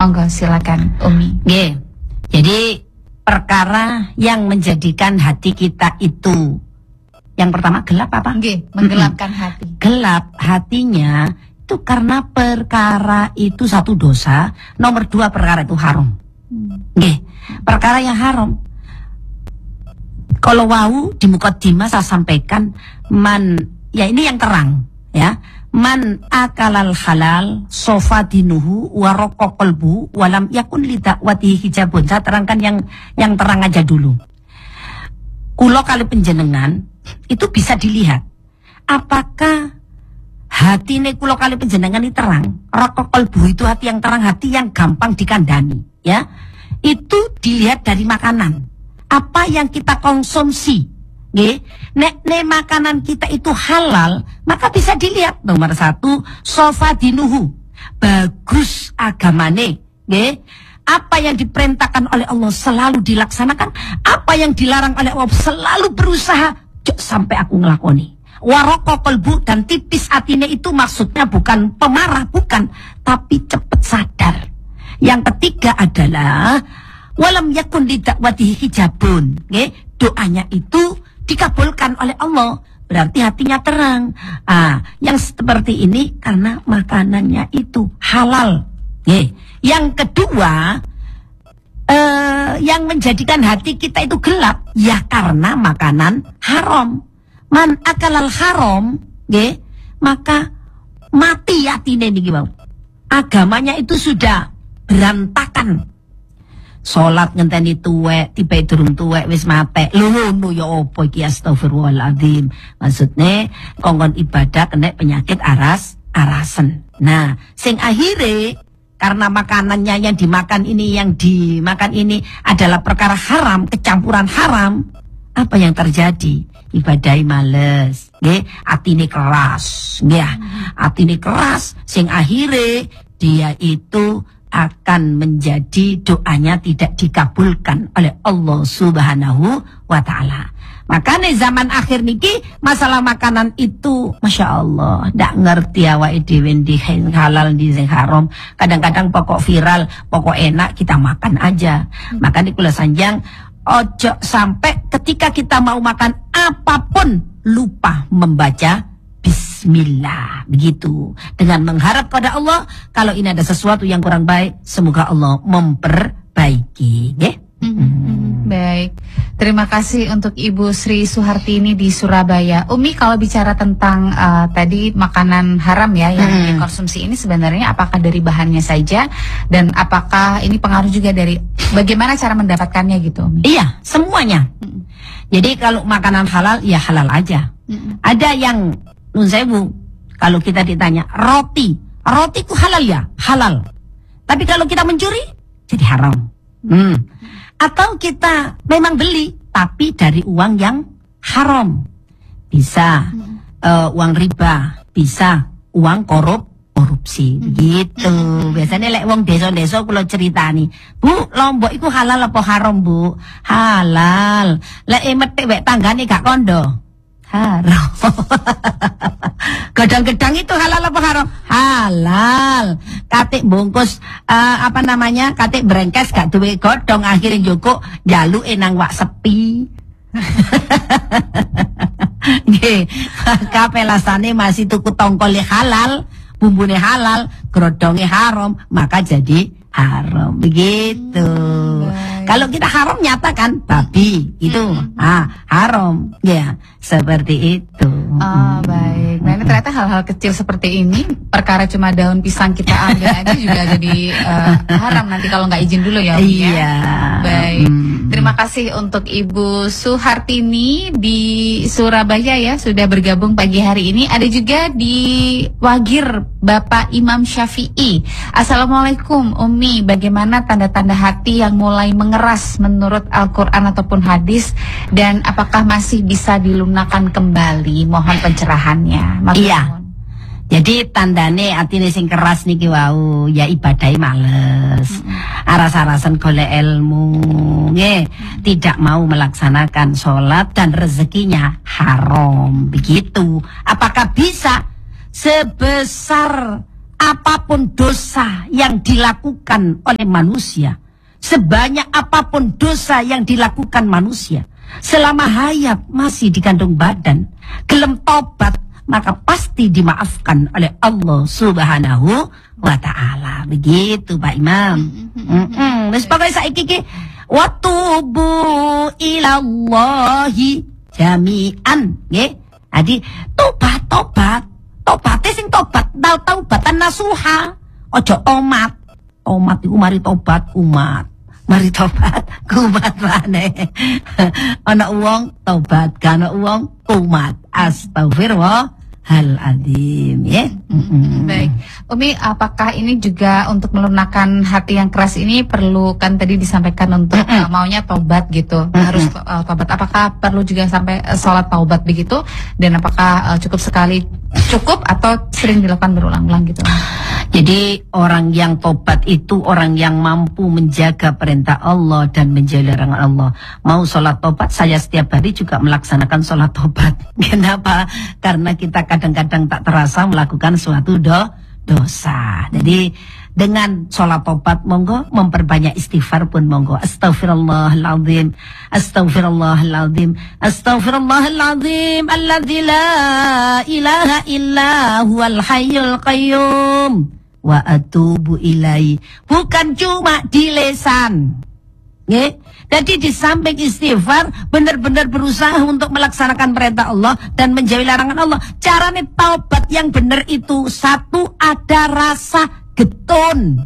Monggo silakan Umi. Nggih. Jadi perkara yang menjadikan hati kita itu yang pertama gelap apa? Nggih, menggelapkan hati. Gelap hatinya itu karena perkara itu satu dosa, nomor dua perkara itu haram. Nggih, perkara yang haram. Kalau wau di mukaddimah saya sampaikan ya ini yang terang ya. Man akalal halal sofa dinuhu waroko kolbu walam yakun lidakwatihi hijabun. Saya terangkan yang terang aja dulu. Kulo kali penjenengan itu bisa dilihat apakah hati ini kulo kali penjenengan ini terang. Rokok kolbu itu hati yang terang, hati yang gampang dikandani ya. Itu dilihat dari makanan. Apa yang kita konsumsi. Nek makanan kita itu halal, maka bisa dilihat nomor satu, sofa dinuhu, bagus agamane, apa yang diperintahkan oleh Allah selalu dilaksanakan, apa yang dilarang oleh Allah selalu berusaha sampai aku ngelakoni. Waroko kolbu dan tipis hatinya itu maksudnya bukan pemarah, bukan, tapi cepat sadar. Yang ketiga adalah walam yakun lidakwatihi hijabun, doanya itu dikabulkan oleh Allah, berarti hatinya terang. Yang seperti ini karena makanannya itu halal. Yang kedua, yang menjadikan hati kita itu gelap, ya karena makanan haram. Man akalal haram, maka mati hatinya ini gimana? Agamanya itu sudah berantakan. Salat ngenteni tuwek, tiba durung tuwek wis mate. Lho ngono ya apa iki, astagfirullahaladzim. Maksudnya kongkon ibadah kena penyakit arasen. Nah, sing akhire karena makanannya yang dimakan ini adalah perkara haram, kecampuran haram. Apa yang terjadi? Ibadai males, atine keras, atine keras. Sing akhire dia itu akan menjadi doanya tidak dikabulkan oleh Allah Subhanahu wa ta'ala. Makanya zaman akhir niki masalah makanan itu Masya Allah ndak ngerti awake dhewe ndi halal ndi sing haram. Kadang-kadang pokok viral, pokok enak kita makan aja. Makanya kula sanjang ojo sampai ketika kita mau makan apapun lupa membaca Bismillah, begitu. Dengan mengharap kepada Allah, kalau ini ada sesuatu yang kurang baik, semoga Allah memperbaiki. Baik, terima kasih untuk Ibu Sri Suhartini di Surabaya. Umi, kalau bicara tentang tadi makanan haram ya yang dikonsumsi ini sebenarnya apakah dari bahannya saja dan apakah ini pengaruh juga dari bagaimana cara mendapatkannya gitu, Umi? Iya, semuanya. Jadi kalau makanan halal, ya halal aja. Ada yang nun sewu, kalau kita ditanya roti itu halal ya, halal. Tapi kalau kita mencuri, jadi haram. Atau kita memang beli, tapi dari uang yang haram. Bisa uang riba, bisa uang korupsi, gitu. Biasanya lek wong desa-desa kula ceritani, Bu, lombok itu halal apa haram, Bu? Halal. Lek metik wek tanggane gak kondo, haram. Gedang-gedang itu halal apa haram? Halal. Katik bungkus katik brengkes gak duwe godhong akhirnya joko jaluke nang wak sepi. Nggih, maka pelasane masih tuku tongkole halal, bumbune halal, godhonge haram, maka jadi haram. Begitu. Kalau kita haram nyatakan babi itu haram, ya seperti itu. Oh baik. Nah ini ternyata hal-hal kecil seperti ini, perkara cuma daun pisang kita ambil aja juga jadi haram nanti kalau nggak izin dulu ya. Iya. Baik. Terima kasih untuk Ibu Suhartini di Surabaya ya sudah bergabung pagi hari ini. Ada juga di Wagir Bapak Imam Syafi'i. Assalamualaikum Umi, bagaimana tanda-tanda hati yang mulai mengeras menurut Al-Quran ataupun hadis, dan apakah masih bisa dilunakkan kembali? Mohon pencerahannya. Iya. Jadi tandane atine sing keras niki wau ya ibadahe males. Aras-arasan golek ilmu, nggih, tidak mau melaksanakan sholat dan rezekinya haram. Begitu. Apakah bisa sebesar apapun dosa yang dilakukan oleh manusia, sebanyak apapun dosa yang dilakukan manusia, selama hayat masih dikandung badan, gelem tobat, maka pasti dimaafkan oleh Allah Subhanahu wa ta'ala. Begitu Pak Imam. Wis pokoke saiki iki wa tubu ilallahi jami'an, nggih. Jadi tobat sing tobat, taubatan nasuha. Ojo tomat iku mari tobat kumat. Mari tobat kumat maneh. Ana wong tobat, kana wong kumat. Astagfirullahaladzim, ya. Baik, Umi, apakah ini juga untuk melunakkan hati yang keras ini perlu, kan tadi disampaikan untuk maunya tobat gitu, harus tobat. Apakah perlu juga sampai sholat taubat begitu? Dan apakah cukup atau sering dilakukan berulang-ulang gitu? Jadi orang yang tobat itu orang yang mampu menjaga perintah Allah dan menjauhi larangan Allah. Mau sholat tobat, saya setiap hari juga melaksanakan sholat tobat. Kenapa? Karena kita kadang-kadang tak terasa melakukan suatu dosa. Jadi dengan sholat tobat monggo, memperbanyak istighfar pun monggo. Astaghfirullahaladzim, astaghfirullahaladzim, astaghfirullahaladzim, alladzi la ilaha illa huwal hayyul qayyum wa atubu ilaihi. Bukan cuma di lisan, nggih. Jadi di samping istighfar, benar-benar berusaha untuk melaksanakan perintah Allah dan menjauhi larangan Allah. Caranya taubat yang benar itu, satu, ada rasa getun.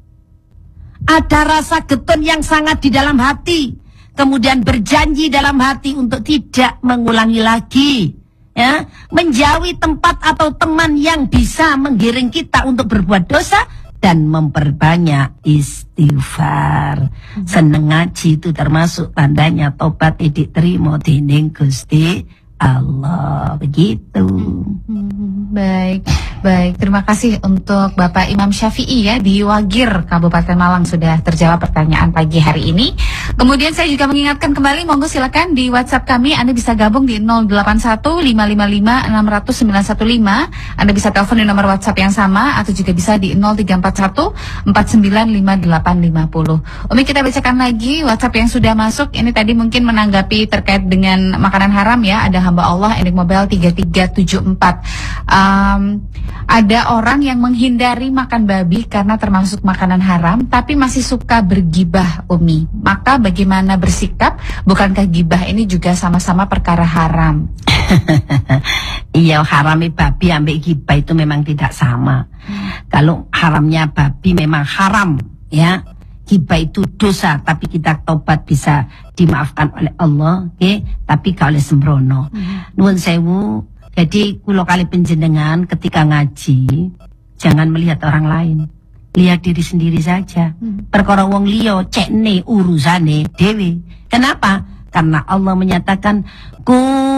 Ada rasa getun yang sangat di dalam hati. Kemudian berjanji dalam hati untuk tidak mengulangi lagi. Ya, menjauhi tempat atau teman yang bisa menggiring kita untuk berbuat dosa, dan memperbanyak istighfar. Seneng ngaji itu termasuk tandanya tobat diterima dening Gusti Allah. Begitu. Baik. Terima kasih untuk Bapak Imam Syafi'i ya di Wagir, Kabupaten Malang, sudah terjawab pertanyaan pagi hari ini. Kemudian saya juga mengingatkan kembali, monggo silakan di WhatsApp kami, Anda bisa gabung di 081555600915. Anda bisa telepon di nomor WhatsApp yang sama atau juga bisa di 0341495850. Umi, kita bacakan lagi WhatsApp yang sudah masuk. Ini tadi mungkin menanggapi terkait dengan makanan haram ya. Ada hamba Allah ending mobile 3374. Ada orang yang menghindari makan babi karena termasuk makanan haram, tapi masih suka bergibah, Umi. Maka bagaimana bersikap? Bukankah gibah ini juga sama-sama perkara haram? Iya, harami babi ambek gibah itu memang tidak sama. Kalau haramnya babi memang haram, ya. Gibah itu dosa, tapi kita tobat bisa dimaafkan oleh Allah, okay? Tapi kalau oleh sembrono. Nuwun sewu. Jadi kulo kali penjenengan ketika ngaji, jangan melihat orang lain, lihat diri sendiri saja. Perkara wong liya cekne urusane dewe. Kenapa? Karena Allah menyatakan ku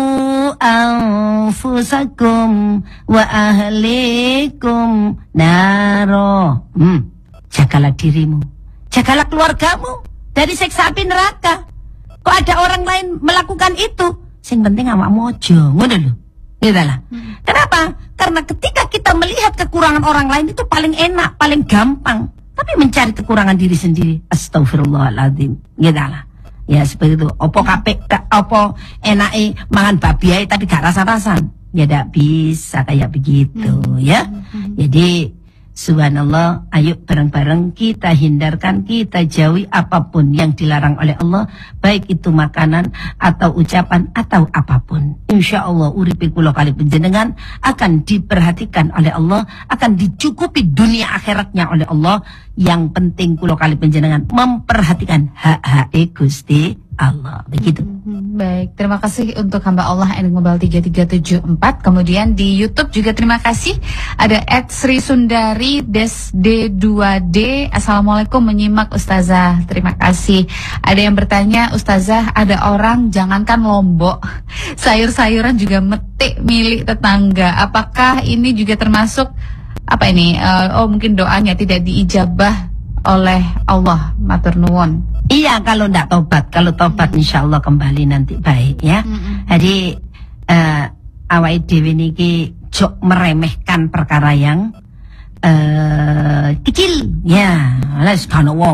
anfusakum wa ahlikum naro. Jagalah dirimu, jagalah keluargamu dari siksa api neraka. Kok ada orang lain melakukan itu? Sing penting awakmu aja, ngono lho. Itulah. Kenapa? Karena ketika kita melihat kekurangan orang lain itu paling enak, paling gampang. Tapi mencari kekurangan diri sendiri, astagfirullahaladzim. Gitulah. Ya seperti itu. Opo enake mangan babi ae tapi gak rasa-rasan. Ya tidak bisa kayak begitu, ya. Jadi subhanallah, ayo bareng-bareng kita hindarkan, kita jauhi apapun yang dilarang oleh Allah, baik itu makanan atau ucapan atau apapun. Insya Allah uripe kula kali panjenengan akan diperhatikan oleh Allah, akan dicukupi dunia akhiratnya oleh Allah. Yang penting kula kali panjenengan memperhatikan hak-hak Gusti Allah. Begitu. Baik, terima kasih untuk hamba Allah ending mobile 3374. Kemudian di YouTube juga terima kasih. Ada @Sri Sundari D2D. Assalamualaikum, menyimak Ustazah. Terima kasih. Ada yang bertanya, Ustazah, ada orang jangankan lombok, sayur-sayuran juga metik milik tetangga. Apakah ini juga termasuk apa ini? Mungkin doanya tidak diijabah oleh Allah. Matur nuwun. Iya, kalau tidak tobat. Kalau tobat insya Allah kembali nanti baik ya. Jadi awake dhewe niki jok meremehkan perkara yang kecil ya, alas kana wong